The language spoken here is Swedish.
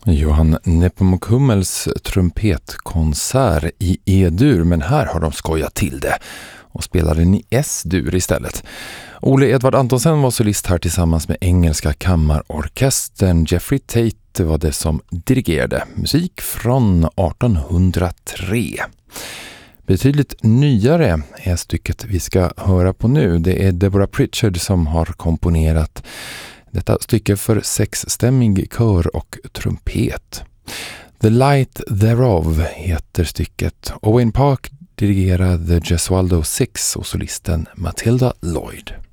Johan Nepomuk-Hummels trumpetkonsert i E-dur, men här har de skojat till det och spelar den i S-dur istället. Ole Edvard Antonsen var solist här tillsammans med engelska kammarorkestern. Jeffrey Tate var det som dirigerade. Musik från 1803. Betydligt nyare är stycket vi ska höra på nu. Det är Deborah Pritchard som har komponerat detta stycke för sexstämmig kör och trumpet. The Light Thereof heter stycket. Owain Park dirigerade The Gesualdo Six och solisten Matilda Lloyd.